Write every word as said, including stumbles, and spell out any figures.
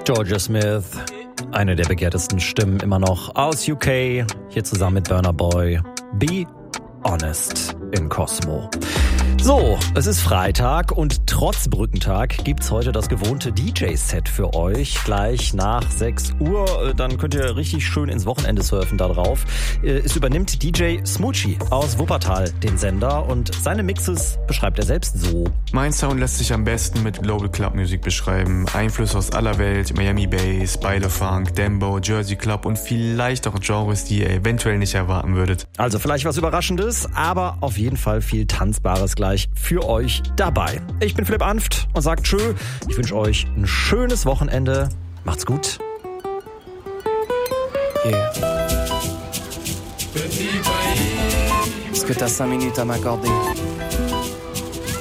Georgia Smith, eine der begehrtesten Stimmen immer noch aus U K, hier zusammen mit Burna Boy. Be Honest in Cosmo. So, es ist Freitag und trotz Brückentag gibt's heute das gewohnte D J-Set für euch. Gleich nach sechs Uhr, dann könnt ihr richtig schön ins Wochenende surfen da drauf. Es übernimmt D J Smoochie aus Wuppertal den Sender und seine Mixes beschreibt er selbst so. Mein Sound lässt sich am besten mit Global Club Music beschreiben. Einflüsse aus aller Welt, Miami Bass, Baile Funk, Dembow, Jersey Club und vielleicht auch Genres, die ihr eventuell nicht erwarten würdet. Also vielleicht was Überraschendes, aber auf jeden Fall viel Tanzbares gleich für euch dabei. Ich bin Philipp Anft und sagt tschö. Ich wünsche euch ein schönes Wochenende. Macht's gut. Yeah. Est-ce que t'as cinq minutes à m'accorder?